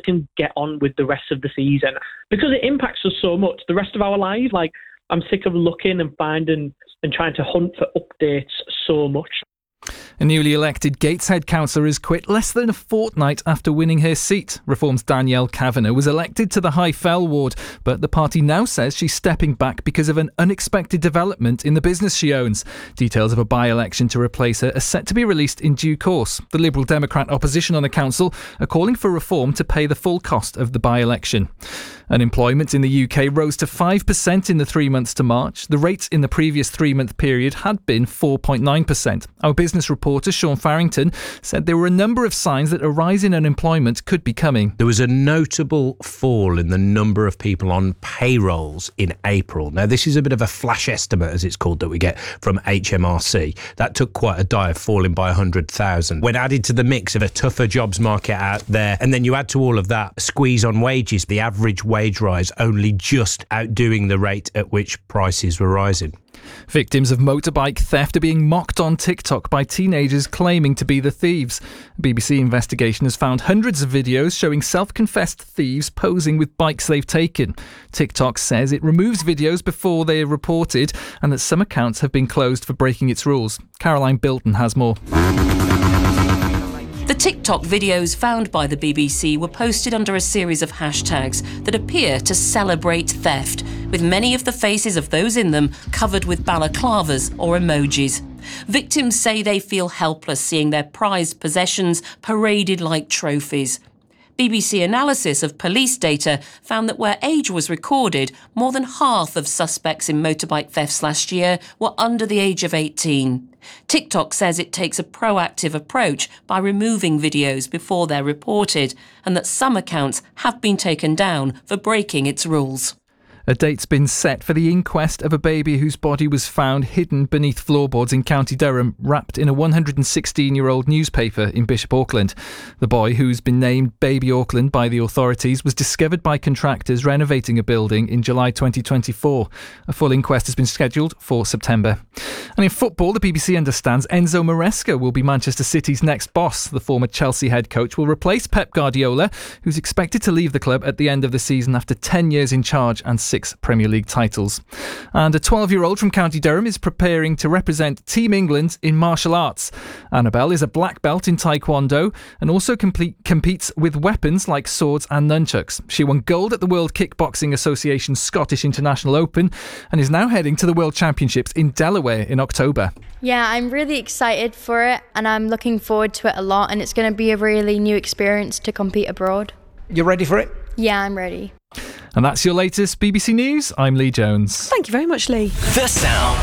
can get on with the rest of the season, because it impacts us so much, the rest of our lives. Like, I'm sick of looking and finding and trying to hunt for updates so much. A newly elected Gateshead councillor has quit less than a fortnight after winning her seat. Reform's Danielle Kavanagh was elected to the High Fell ward, but the party now says she's stepping back because of an unexpected development in the business she owns. Details of a by-election to replace her are set to be released in due course. The Liberal Democrat opposition on the council are calling for reform to pay the full cost of the by-election. Unemployment in the UK rose to 5% in the 3 months to March. The rate in the previous 3-month period had been 4.9%. Our business reporter Sean Farrington said there were a number of signs that a rise in unemployment could be coming. There was a notable fall in the number of people on payrolls in April. Now, this is a bit of a flash estimate, as it's called, that we get from HMRC. That took quite a dive, falling by 100,000. When added to the mix of a tougher jobs market out there, and then you add to all of that squeeze on wages, the average wage rise only just outdoing the rate at which prices were rising. Victims of motorbike theft are being mocked on TikTok by teenagers claiming to be the thieves. A BBC investigation has found hundreds of videos showing self-confessed thieves posing with bikes they've taken. TikTok says it removes videos before they are reported and that some accounts have been closed for breaking its rules. Caroline Bilton has more. The TikTok videos found by the BBC were posted under a series of hashtags that appear to celebrate theft, with many of the faces of those in them covered with balaclavas or emojis. Victims say they feel helpless seeing their prized possessions paraded like trophies. BBC analysis of police data found that where age was recorded, more than half of suspects in motorbike thefts last year were under the age of 18. TikTok says it takes a proactive approach by removing videos before they're reported, and that some accounts have been taken down for breaking its rules. A date's been set for the inquest of a baby whose body was found hidden beneath floorboards in County Durham, wrapped in a 116-year-old newspaper in Bishop Auckland. The boy, who's been named Baby Auckland by the authorities, was discovered by contractors renovating a building in July 2024. A full inquest has been scheduled for September. And in football, the BBC understands Enzo Maresca will be Manchester City's next boss. The former Chelsea head coach will replace Pep Guardiola, who's expected to leave the club at the end of the season after 10 years in charge and 6 Premier League titles. And a 12-year-old from County Durham is preparing to represent Team England in martial arts. Annabelle is a black belt in Taekwondo and also competes with weapons like swords and nunchucks. She won gold at the World Kickboxing Association's Scottish International Open and is now heading to the World Championships in Delaware in October. Yeah, I'm really excited for it and I'm looking forward to it a lot, and it's going to be a really new experience to compete abroad. You ready for it? Yeah, I'm ready. And that's your latest BBC News. I'm Lee Jones. Thank you very much, Lee. The Sound.